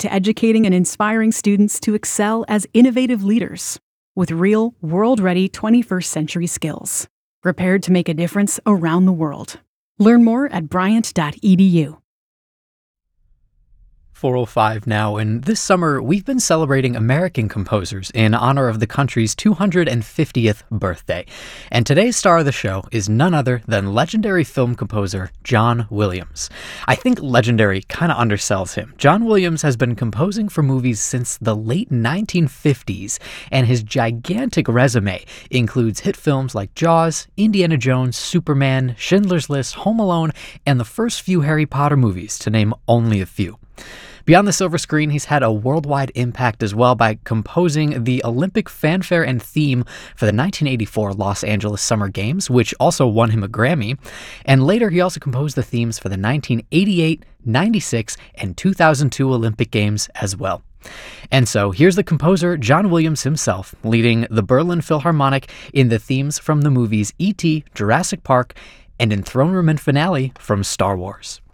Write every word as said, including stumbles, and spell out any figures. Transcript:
to educating and inspiring students to excel as innovative leaders with real, world-ready twenty-first century skills, prepared to make a difference around the world. Learn more at bryant dot e d u. four oh five now, and this summer we've been celebrating American composers in honor of the country's two hundred fiftieth birthday. And today's star of the show is none other than legendary film composer John Williams. I think legendary kind of undersells him. John Williams has been composing for movies since the late nineteen fifties, and his gigantic resume includes hit films like Jaws, Indiana Jones, Superman, Schindler's List, Home Alone, and the first few Harry Potter movies, to name only a few. Beyond the silver screen, he's had a worldwide impact as well by composing the Olympic fanfare and theme for the nineteen eighty-four Los Angeles Summer Games, which also won him a Grammy. And later, he also composed the themes for the nineteen eighty-eight, ninety-six, and two thousand two Olympic Games as well. And so here's the composer John Williams himself leading the Berlin Philharmonic in the themes from the movies E T, Jurassic Park, and in Throne Room and Finale from Star Wars.